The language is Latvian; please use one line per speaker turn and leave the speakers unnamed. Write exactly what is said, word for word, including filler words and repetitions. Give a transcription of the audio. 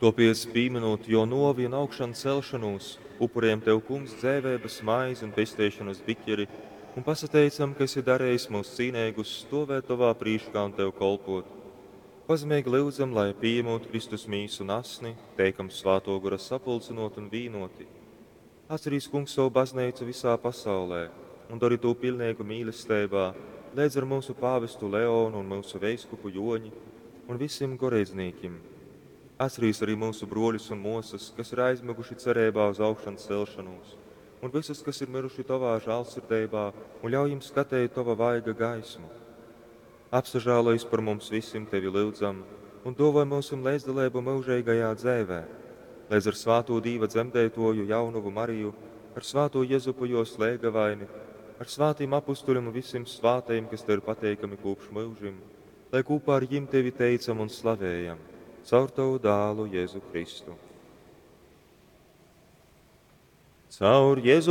Topies pieminot jo novi un augšanu celšanos, upuriem Tev, kungs, dzēvēbas maizi un pestēšanas biķeri, un pasateicam, ka esi darējis mūs cīnēgus stovēt Tavā prīškā un Tev kolpot. Pazemīgi lūdzam, lai pieņemot Kristus mīsu un asni, teikam svāto gura sapulcinot un vīnoti. Atcerīs, kungs, savu baznīcu visā pasaulē, un dari to pilnīgu mīlestībā, līdz ar mūsu pāvestu Leonu un mūsu veiskupu Joņi un visiem goreiznīkiem. Atcerīs arī mūsu broļus un mosas, kas ir aizmiguši cerībā uz augšanas celšanos, un visus, kas ir miruši Tavā žēlsirdībā, un ļauj jums skatīt Tava vaiga gaismu. Apsažālojies par mums visiem Tevi lūdzam, un dāvā mūsu līdzdalību mūžīgajā dzīvē, līdz ar svāto Dīva dzemdētoju Jaunuvu Mariju, ar svāto Jezupu jo slēgavaini, ar svātiem apustuļiem un visiem svātajiem, kas Tev ir pateikami kopš mūžim, lai kopā ar jim Tevi teicam un slavējam, caur Tavu dālu Jēzu Kristu. Caur Jēzu